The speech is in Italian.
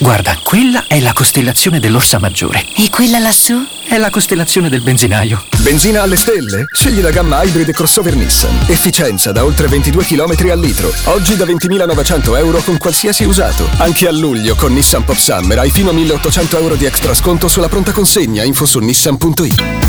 Guarda, quella è la costellazione dell'Orsa Maggiore. E quella lassù? È la costellazione del benzinaio. Benzina alle stelle? Scegli la gamma Hybrid crossover Nissan. Efficienza da oltre 22 km al litro. Oggi da 20.900 euro con qualsiasi usato. Anche a luglio con Nissan Pop Summer hai fino a 1.800 euro di extra sconto sulla pronta consegna. Info su nissan.it.